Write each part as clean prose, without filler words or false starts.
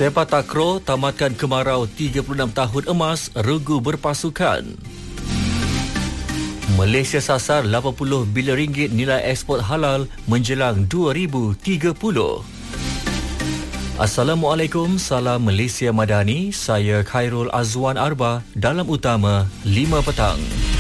Sepak takraw tamatkan kemarau 36 tahun emas, regu berpasukan. Malaysia sasar 80 bilion ringgit nilai ekspor halal menjelang 2030. Assalamualaikum, salam Malaysia Madani. Saya Khairul Azwan Arba dalam utama 5 petang.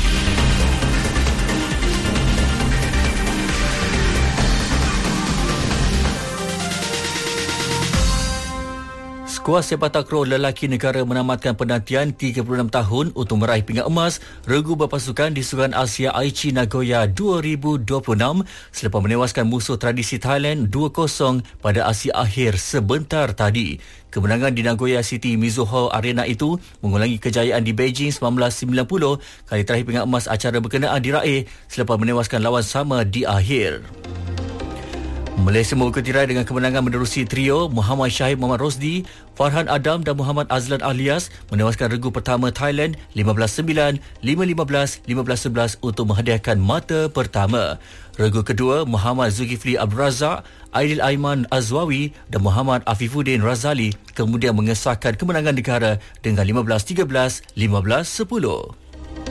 Skuad sepak takraw lelaki negara menamatkan penantian 36 tahun untuk meraih pingat emas regu berpasukan di Sukan Asia Aichi Nagoya 2026 selepas menewaskan musuh tradisi Thailand 2-0 pada Asia Akhir sebentar tadi. Kemenangan di Nagoya City Mizuho Arena itu mengulangi kejayaan di Beijing 1990 kali terakhir pingat emas acara berkenaan diraih selepas menewaskan lawan sama di akhir. Malaysia membuka tirai dengan kemenangan menerusi trio Muhammad Syahid Muhammad Rosdi, Farhan Adam dan Muhammad Azlan Alias menewaskan regu pertama Thailand 15-9, 5-15, 15-11 untuk menghadiahkan mata pertama. Regu kedua Muhammad Zulkifli Abdul Razak, Aidil Aiman Azwawi dan Muhammad Afifuddin Razali kemudian mengesahkan kemenangan negara dengan 15-13, 15-10.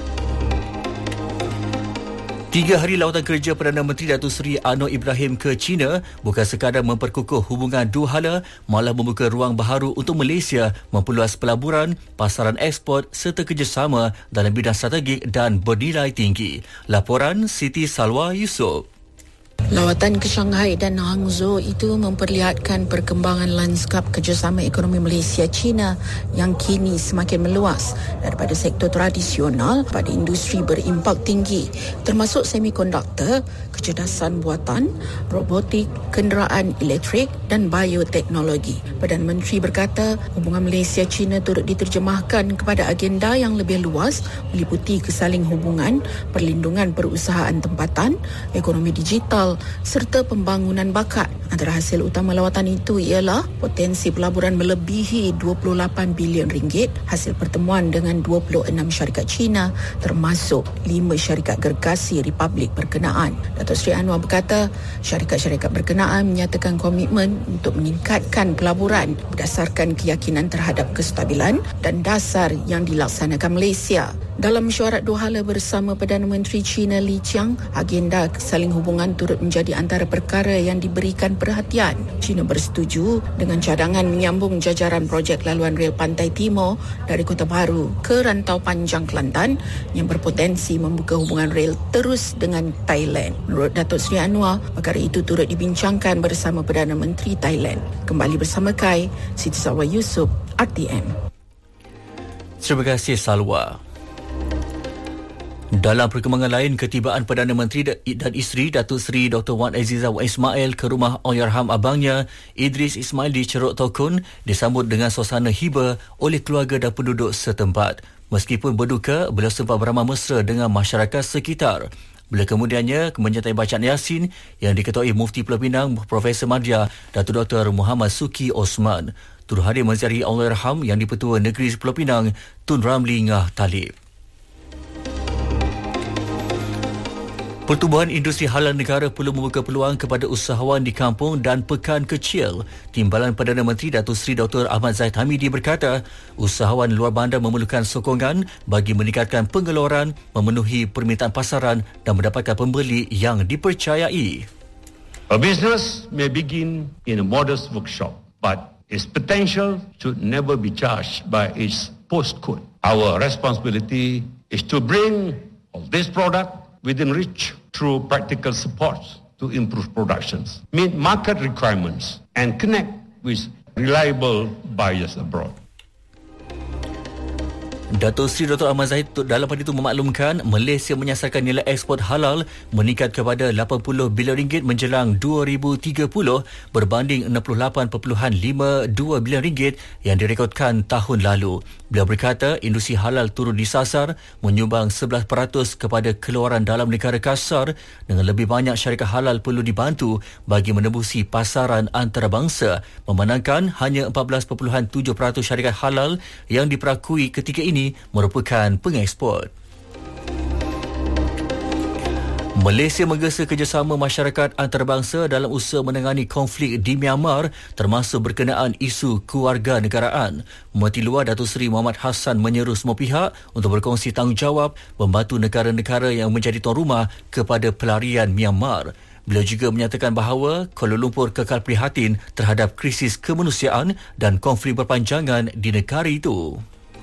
3 hari lawatan kerja Perdana Menteri Datuk Seri Anwar Ibrahim ke China bukan sekadar memperkukuh hubungan dua hala, malah membuka ruang baharu untuk Malaysia memperluas pelaburan, pasaran ekspor serta kerjasama dalam bidang strategik dan bernilai tinggi. Laporan Siti Salwa Yusof. Lawatan ke Shanghai dan Hangzhou itu memperlihatkan perkembangan lanskap kerjasama ekonomi Malaysia-China yang kini semakin meluas daripada sektor tradisional pada industri berimpak tinggi termasuk semikonduktor, kecerdasan buatan, robotik, kenderaan elektrik dan bioteknologi. Perdana Menteri berkata hubungan Malaysia-China turut diterjemahkan kepada agenda yang lebih luas meliputi kesaling hubungan, perlindungan perusahaan tempatan, ekonomi digital serta pembangunan bakat. Antara hasil utama lawatan itu ialah potensi pelaburan melebihi 28 bilion ringgit, hasil pertemuan dengan 26 syarikat China termasuk 5 syarikat gergasi Republik berkenaan. Datuk Seri Anwar berkata syarikat-syarikat berkenaan menyatakan komitmen untuk meningkatkan pelaburan berdasarkan keyakinan terhadap kestabilan dan dasar yang dilaksanakan Malaysia. Dalam mesyuarat dua hala bersama Perdana Menteri China Li Qiang, agenda saling hubungan turut menjadi antara perkara yang diberikan perhatian. China bersetuju dengan cadangan menyambung jajaran projek laluan rel Pantai Timur dari Kota Baru ke Rantau Panjang Kelantan yang berpotensi membuka hubungan rel terus dengan Thailand. Menurut Datuk Seri Anwar, perkara itu turut dibincangkan bersama Perdana Menteri Thailand. Kembali bersama Kai, Siti Salwa Yusof, RTM. Terima kasih Salwa. Dalam perkembangan lain, ketibaan Perdana Menteri dan isteri Datuk Seri Dr. Wan Azizah Wan Ismail ke rumah Allahyarham abangnya Idris Ismail di Ceruk Tokun disambut dengan suasana hiba oleh keluarga dan penduduk setempat. Meskipun berduka, beliau sempat beramah mesra dengan masyarakat sekitar. Beliau kemudiannya menyertai bacaan Yasin yang diketuai Mufti Pulau Pinang Profesor Madya Datuk Dr. Muhammad Suki Osman. Turut hadir menziarahi Allahyarham yang di-Pertua Negeri Pulau Pinang Tun Ramli Ngah Talib. Pertumbuhan industri halal negara perlu membuka peluang kepada usahawan di kampung dan pekan kecil. Timbalan Perdana Menteri Datuk Seri Dr. Ahmad Zahid Hamidi berkata, usahawan luar bandar memerlukan sokongan bagi meningkatkan pengeluaran, memenuhi permintaan pasaran dan mendapatkan pembeli yang dipercayai. A business may begin in a modest workshop, but its potential should never be judged by its postcode. Our responsibility is to bring all this product within reach through practical supports to improve productions, meet market requirements, and connect with reliable buyers abroad. Datuk Seri Dr. Ahmad Zahid dalam pada itu memaklumkan Malaysia menyasarkan nilai ekspor halal meningkat kepada 80 bilion ringgit menjelang 2030 berbanding 68.52 bilion ringgit yang direkodkan tahun lalu. Beliau berkata industri halal turut disasar menyumbang 11% kepada keluaran dalam negara kasar dengan lebih banyak syarikat halal perlu dibantu bagi menembusi pasaran antarabangsa memandangkan hanya 14.7% syarikat halal yang diperakui ketika ini merupakan pengeksport. Malaysia menggesa kerjasama masyarakat antarabangsa dalam usaha menangani konflik di Myanmar termasuk berkenaan isu kewarganegaraan. Menteri Luar Datuk Seri Muhammad Hassan menyeru semua pihak untuk berkongsi tanggungjawab membantu negara-negara yang menjadi tuan rumah kepada pelarian Myanmar. Beliau juga menyatakan bahawa Kuala Lumpur kekal prihatin terhadap krisis kemanusiaan dan konflik berpanjangan di negara itu.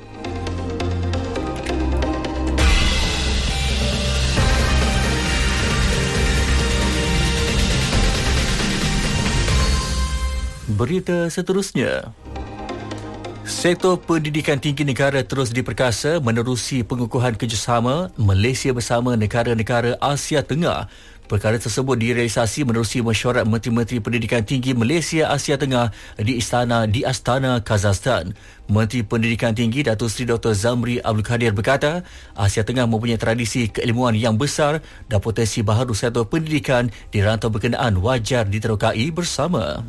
Berita seterusnya. Sektor pendidikan tinggi negara terus diperkasa menerusi pengukuhan kerjasama Malaysia bersama negara-negara Asia Tengah. Perkara tersebut direalisasi menerusi mesyuarat Menteri-Menteri Pendidikan Tinggi Malaysia Asia Tengah di Astana, Kazakhstan. Menteri Pendidikan Tinggi Datuk Seri Dr. Zamri Abdul Kadir berkata, Asia Tengah mempunyai tradisi keilmuan yang besar dan potensi baharu sektor pendidikan di rantau berkenaan wajar diterokai bersama.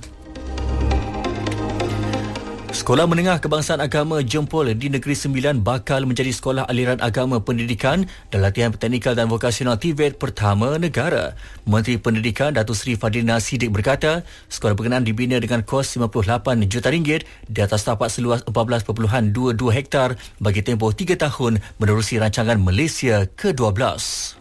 Sekolah Menengah Kebangsaan Agama Jempol di Negeri Sembilan bakal menjadi sekolah aliran agama pendidikan dan latihan teknikal dan vokasional TVET pertama negara. Menteri Pendidikan Datuk Seri Fadlina Siddiq berkata, sekolah berkenaan dibina dengan kos RM58 juta di atas tapak seluas 14.22 hektar bagi tempoh 3 tahun menerusi rancangan Malaysia ke-12.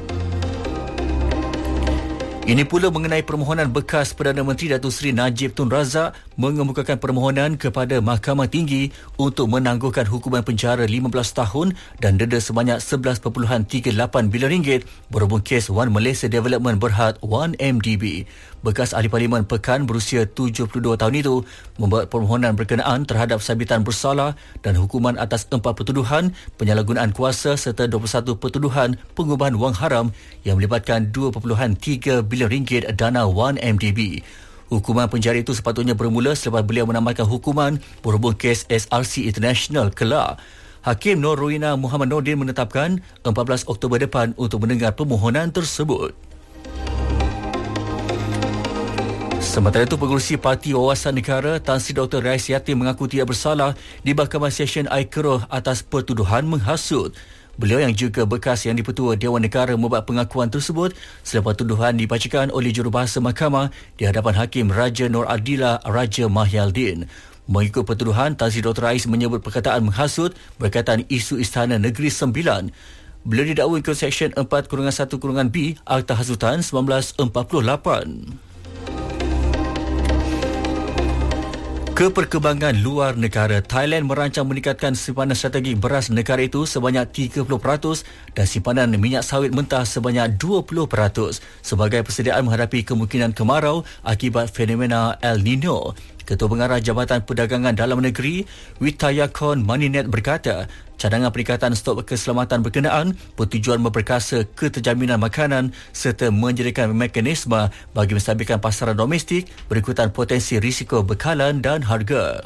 Ini pula mengenai permohonan bekas Perdana Menteri Datuk Seri Najib Tun Razak mengemukakan permohonan kepada Mahkamah Tinggi untuk menangguhkan hukuman penjara 15 tahun dan denda sebanyak RM11.38 bilion berhubung kes One Malaysia Development Berhad 1MDB. Bekas Ahli Parlimen Pekan berusia 72 tahun itu membuat permohonan berkenaan terhadap sabitan bersalah dan hukuman atas 4 pertuduhan penyalahgunaan kuasa serta 21 pertuduhan pengubahan wang haram yang melibatkan RM2.3 bilion dana 1MDB. Hukuman penjara itu sepatutnya bermula selepas beliau menamatkan hukuman berhubung kes SRC International Kelah. Hakim Nur Roina Muhammad Nordin menetapkan 14 Oktober depan untuk mendengar permohonan tersebut. Sementara itu, Pengerusi Parti Wawasan Negara Tan Sri Dr. Rais Yatin mengaku tidak bersalah di Mahkamah Session Air Keroh atas pertuduhan menghasut. Beliau yang juga bekas Yang di-Pertua Dewan Negara membuat pengakuan tersebut selepas tuduhan dibacakan oleh jurubahasa mahkamah di hadapan Hakim Raja Nur Adila Raja Mahyaldin. Mengikut pertuduhan, Tan Sri Dr. Rais menyebut perkataan menghasut berkaitan isu Istana Negeri Sembilan. Beliau didakwa ikut Seksyen 4-1-B Akta Hasutan 1948. Keperkembangan luar negara, Thailand merancang meningkatkan simpanan strategik beras negara itu sebanyak 30% dan simpanan minyak sawit mentah sebanyak 20% sebagai persediaan menghadapi kemungkinan kemarau akibat fenomena El Nino. Ketua Pengarah Jabatan Perdagangan Dalam Negeri, Witayakon Maninet berkata, cadangan peningkatan stok keselamatan berkenaan bertujuan memperkasa keterjaminan makanan serta menyediakan mekanisme bagi menstabilkan pasaran domestik berikutan potensi risiko bekalan dan harga.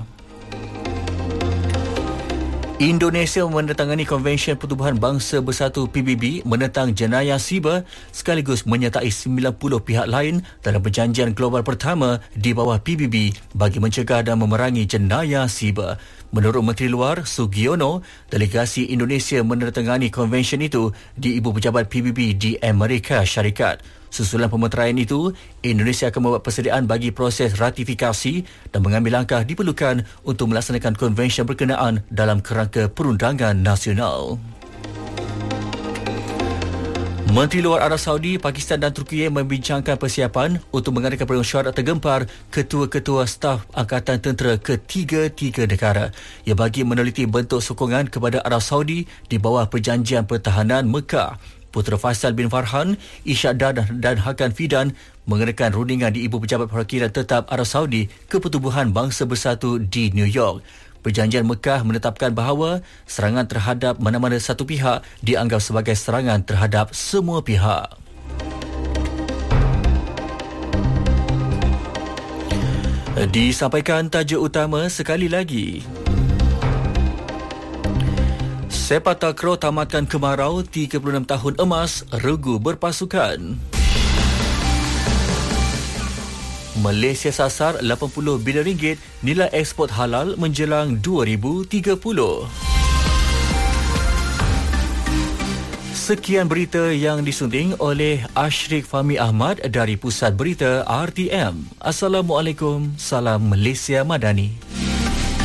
Indonesia menandatangani Konvensyen Pertubuhan Bangsa Bersatu PBB menentang jenayah siber sekaligus menyertai 90 pihak lain dalam perjanjian global pertama di bawah PBB bagi mencegah dan memerangi jenayah siber. Menurut Menteri Luar Sugiono, delegasi Indonesia menandatangani konvensyen itu di Ibu Pejabat PBB di Amerika Syarikat. Susulan pemeteraian itu, Indonesia akan membuat persediaan bagi proses ratifikasi dan mengambil langkah diperlukan untuk melaksanakan konvensyen berkenaan dalam kerangka perundangan nasional. Menteri Luar Arab Saudi, Pakistan dan Turki membincangkan persiapan untuk mengadakan permusyawaratan tergempar ketua-ketua staf Angkatan Tentera ketiga-tiga negara yang bagi meneliti bentuk sokongan kepada Arab Saudi di bawah Perjanjian Pertahanan Mekah. Putera Faisal bin Farhan, Ishak Dar dan Hakan Fidan mengenakan rundingan di Ibu Pejabat Perwakilan Tetap Arab Saudi ke Pertubuhan Bangsa Bersatu di New York. Perjanjian Mekah menetapkan bahawa serangan terhadap mana-mana satu pihak dianggap sebagai serangan terhadap semua pihak. Disampaikan tajuk utama sekali lagi. Sepak takraw tamatkan kemarau, 36 tahun emas, regu berpasukan. Malaysia sasar RM80 bilion nilai ekspor halal menjelang 2030. Sekian berita yang disunting oleh Ashrik Fahmi Ahmad dari Pusat Berita RTM. Assalamualaikum, salam Malaysia Madani.